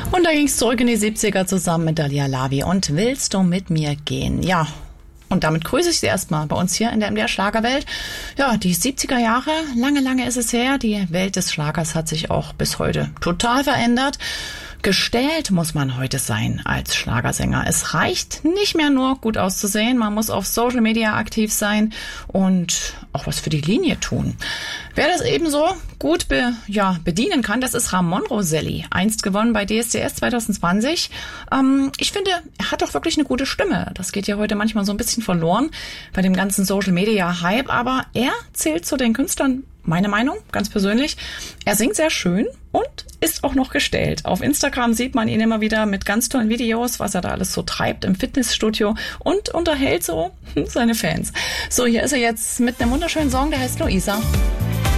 Und da ging es zurück in die 70er zusammen mit Dalia Lavi und Willst du mit mir gehen? Ja. Und damit grüße ich Sie erstmal bei uns hier in der MDR Schlagerwelt. Ja, die 70er Jahre, lange ist es her. Die Welt des Schlagers hat sich auch bis heute total verändert. Gestellt muss man heute sein als Schlagersänger. Es reicht nicht mehr nur gut auszusehen, man muss auf Social Media aktiv sein und auch was für die Linie tun. Wer das ebenso gut bedienen kann, das ist Ramon Roselli. Einst gewonnen bei DSDS 2020. Ich finde, er hat doch wirklich eine gute Stimme. Das geht ja heute manchmal so ein bisschen verloren bei dem ganzen Social Media Hype, aber er zählt zu den Künstlern, meine Meinung, ganz persönlich. Er singt sehr schön und ist auch noch gestellt. Auf Instagram sieht man ihn immer wieder mit ganz tollen Videos, was er da alles so treibt im Fitnessstudio und unterhält so seine Fans. So, hier ist er jetzt mit einem wunderschönen Song, der heißt Luisa.